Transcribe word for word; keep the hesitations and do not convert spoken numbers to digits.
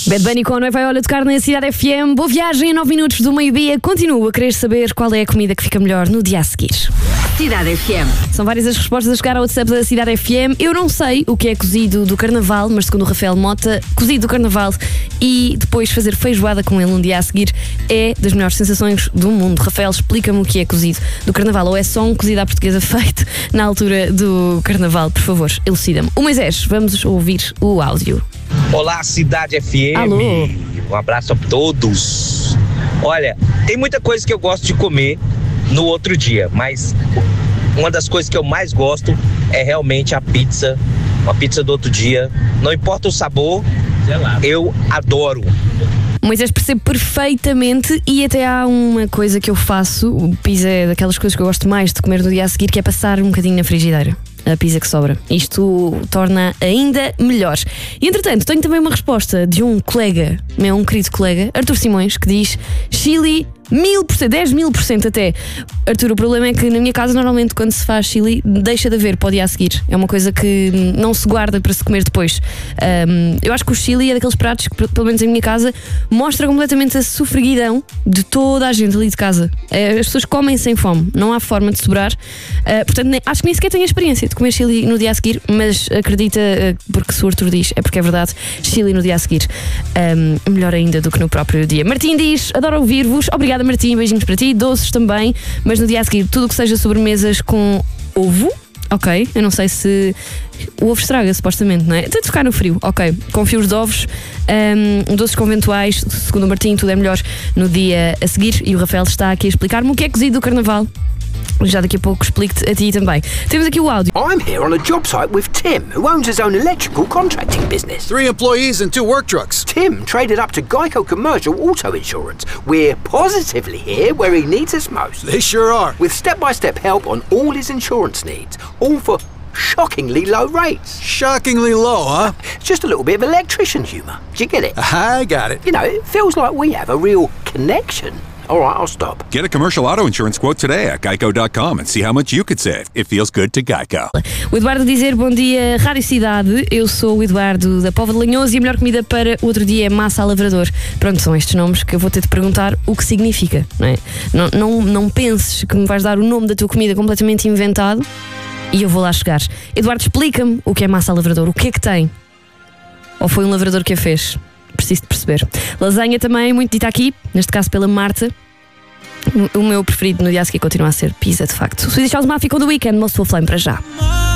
Bad Bunny com a Nova Olha tocar na Cidade F M. Boa viagem a nove minutos do meio-dia. Continuo a querer saber qual é a comida que fica melhor no dia a seguir. Cidade F M. São várias as respostas a chegar ao WhatsApp da Cidade F M. Eu não sei o que é cozido do Carnaval, mas segundo o Rafael Mota, cozido do Carnaval e depois fazer feijoada com ele um dia a seguir é das melhores sensações do mundo. Rafael, explica-me o que é cozido do Carnaval, ou é só um cozido à portuguesa feito na altura do Carnaval? Por favor, elucida-me. O Moisés, vamos ouvir o áudio. Olá, Cidade F M. Alô. Um abraço a todos. Olha, tem muita coisa que eu gosto de comer no outro dia, mas uma das coisas que eu mais gosto é realmente a pizza. Uma pizza do outro dia. Não importa o sabor, eu adoro. Moisés, percebe perfeitamente, e até há uma coisa que eu faço. O pizza é daquelas coisas que eu gosto mais de comer no dia a seguir, que é passar um bocadinho na frigideira a pizza que sobra. Isto torna ainda melhor. E entretanto, tenho também uma resposta de um colega, meu um querido colega, Arthur Simões, que diz chili mil por cento, dez mil por cento até. Arthur, o problema é que na minha casa normalmente quando se faz chili deixa de haver para o dia a seguir. É uma coisa que não se guarda para se comer depois. Um, eu acho que o chili é daqueles pratos que, pelo menos em minha casa, mostra completamente a sofreguidão de toda a gente ali de casa. As pessoas comem sem fome, não há forma de sobrar. Uh, portanto, nem, acho que nem sequer tenho a experiência de comer chili no dia a seguir, mas acredita, uh, porque se o Arthur diz, é porque é verdade, chili no dia a seguir. Um, melhor ainda do que no próprio dia. Martim diz, adoro ouvir-vos. Obrigada, Martim, beijinhos para ti, doces também, mas no dia a seguir tudo o que seja sobremesas com ovo, ok, eu não sei se o ovo estraga supostamente, não é? Tem de ficar no frio, ok, com fios de ovos, um, doces conventuais, segundo o Martim tudo é melhor no dia a seguir, e o Rafael está aqui a explicar-me o que é cozido do Carnaval. Já daqui a pouco explico-te a ti também. Temos aqui o áudio. I'm here on a job site with Tim, who owns his own electrical contracting business. Three employees and two work trucks. Tim traded up to Geico Commercial Auto Insurance. We're positively here where he needs us most. They sure are. With step-by-step help on all his insurance needs, all for shockingly low rates. Shockingly low, huh? Just a little bit of electrician humour. Do you get it? I got it. You know, it feels like we have a real connection. All right, I'll stop. Get a commercial auto insurance quote today at geico dot com and see how much you could save. It feels good to Geico. O Eduardo a dizer, bom dia, Rádio Cidade. Eu sou o Eduardo da Póvoa de Lanhoso e a melhor comida para o outro dia é massa a lavrador. Pronto, são estes nomes que eu vou ter de perguntar o que significa, não é? Não, não, não penses que me vais dar o nome da tua comida completamente inventado e eu vou lá chegar. Eduardo, explica-me o que é massa a lavrador. O que é que tem? Ou foi um lavrador que a fez? Preciso de perceber. Lasanha também, muito dita aqui, neste caso pela Marta. O meu preferido no dia a seguir continua a ser pizza, de facto. Swedish House Mafia com The Weeknd, Most of Flame para já.